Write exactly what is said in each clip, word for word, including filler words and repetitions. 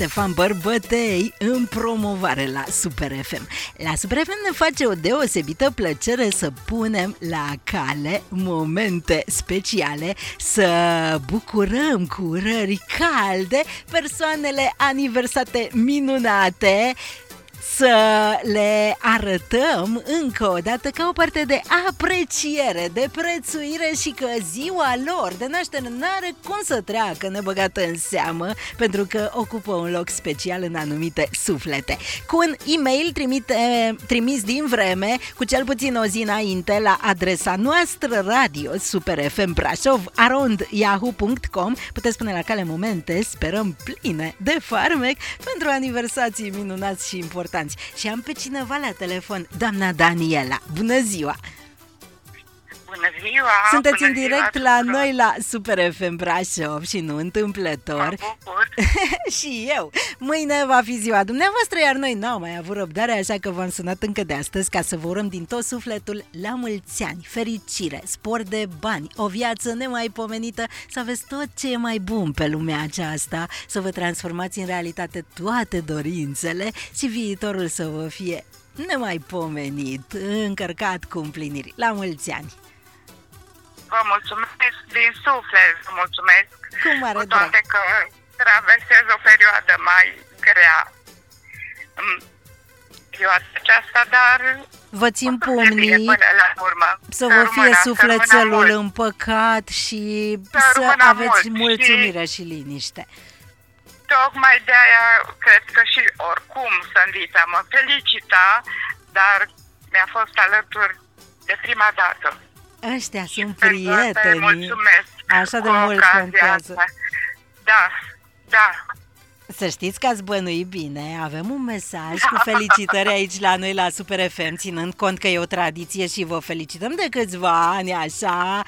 Ștefan Bărbătei în promovare la Super F M. La Super F M ne face o deosebită plăcere să punem la cale momente speciale, să bucurăm cu urări calde persoanele aniversate minunate, să le arătăm încă o dată ca o parte de apreciere, de prețuire și că ziua lor de naștere n-are cum să treacă nebăgată în seamă, pentru că ocupă un loc special în anumite suflete. Cu un e-mail trimite, trimis din vreme, cu cel puțin o zi înainte, la adresa noastră radio Super F M Brașov arond yahoo punct com, puteți pune la cale momente, sperăm pline de farmec, pentru aniversații minunați și importanți. Și am pe cineva la telefon, doamna Daniela. Bună ziua! Bună ziua! Sunteți bună în direct ziua, la tuturor. noi la Super F M Brașov și nu întâmplător. Mă bucur. Și eu. Mâine va fi ziua dumneavoastră, iar noi n-am mai avut răbdare, așa că v-am sunat încă de astăzi ca să vă urăm din tot sufletul la mulți ani, fericire, spor de bani, o viață nemaipomenită, să aveți tot ce e mai bun pe lumea aceasta, să vă transformați în realitate toate dorințele și viitorul să vă fie nemaipomenit, încărcat cu împliniri. La mulți ani! Vă mulțumesc din suflet, vă mulțumesc. Cu mare cu toate drag. că traversez o perioadă mai grea în perioada aceasta, dar Vă țin o să fie bine pumnii, până la urmă. să vă fie rămână- să sufletelul rămână mult. împăcat și Să să rămână aveți mult mulțumire și liniște. Tocmai de aia cred că și oricum Sândița mă felicita, dar mi-a fost alături de prima dată. Ăștia sunt Pentru asta îi prietenii. mulțumesc. Așa de cu mult ocazia contează. asta. Da, da. Să știți că ați bănuit bine, avem un mesaj cu felicitări aici la noi la Super F M, ținând cont că e o tradiție și vă felicităm de câțiva ani, așa.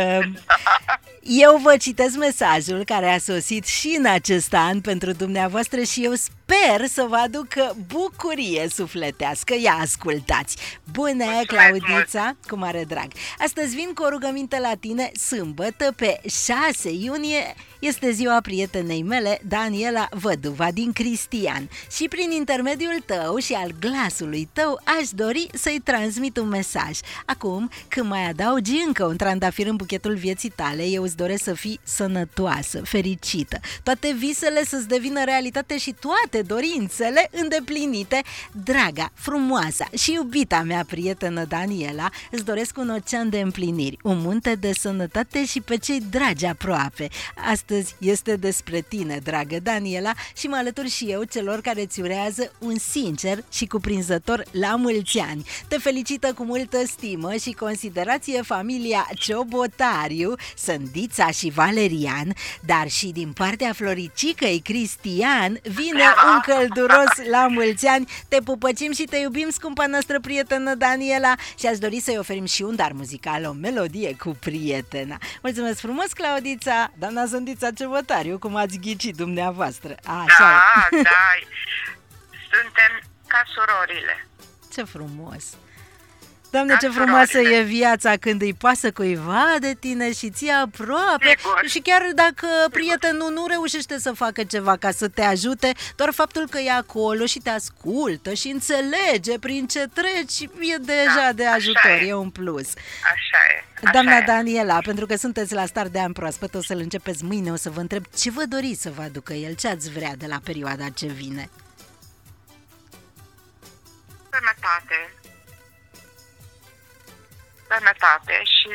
Eu vă citesc mesajul care a sosit și în acest an pentru dumneavoastră și eu sper să vă aducă bucurie sufletească. Ia ascultați! Bună, Mulțumesc Claudița, mult. Cu mare drag! Astăzi vin cu o rugăminte la tine. Sâmbătă, pe șase iunie, este ziua prietenei mele, Daniela Văduva din Cristian. Și prin intermediul tău și al glasului tău aș dori să-i transmit un mesaj. Acum, când mai adaugi încă un trandafir în buchetul vieții tale, eu îți doresc să fii sănătoasă, fericită, toate visele să-ți devină realitate și toate dorințele îndeplinite. Draga, frumoasa și iubita mea prietenă Daniela, îți doresc un ocean de împliniri, un munte de sănătate și pe cei dragi aproape. Astăzi este despre tine, dragă Daniela, și mă alătur și eu celor care îți urează un sincer și cuprinzător la mulți ani. Te felicită cu multă stimă și considerație familia Ciobotariu, Sândița și Valerian, dar și din partea Floricicăi Cristian vine un călduros la mulți ani. Te pupăcim și te iubim, scumpa noastră prietenă Daniela, și aș dori să-i oferim și un dar muzical, o melodie cu prietena. Mulțumesc frumos, Claudița, doamna Sândița Ciobotariu, cum ați ghicit dumneavoastră. Așa. Da, da. Suntem ca surorile. Ce frumos! Doamne, Ca ce frumoasă surorile. e viața când îi pasă cuiva de tine și ți-e aproape. Sigur. Și chiar dacă prietenul nu reușește să facă ceva ca să te ajute, doar faptul că e acolo și te ascultă și înțelege prin ce treci e deja Da, de așa ajutor, e. e un plus. Așa e. Așa Doamna e. Daniela, pentru că sunteți la start de an proaspăt, o să-l începeți mâine, o să vă întreb ce vă doriți să vă aducă el, ce ați vrea de la perioada ce vine. Sănătate. Sănătate și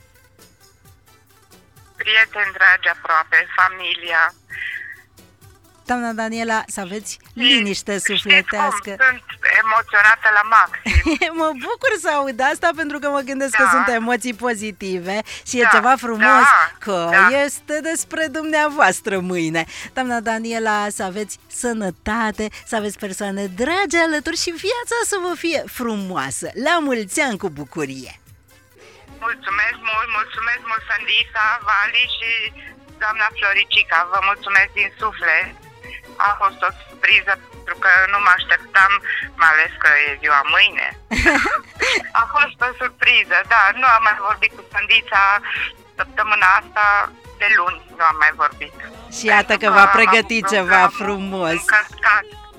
prieteni dragi aproape, familia. Doamna Daniela, să aveți liniște sufletească. Știți cum? Sunt emoționată la maxim. Mă bucur să aud asta, pentru că mă gândesc Da. că sunt emoții pozitive și e Da, ceva frumos, da, că da. este despre dumneavoastră mâine. Doamna Daniela, să aveți sănătate, să aveți persoane dragi alături și viața să vă fie frumoasă. La mulți ani cu bucurie! Mulțumesc mult, mulțumesc mult Sândița, Vali și doamna Floricica. Vă mulțumesc din suflet. A fost o surpriză pentru că nu mă așteptam, mai ales că e ziua mâine. A fost o surpriză, da, nu am mai vorbit cu Sândița săptămâna asta, de luni nu am mai vorbit. Și iată că pentru v-a am pregătit avut ceva programul frumos. în cascadă.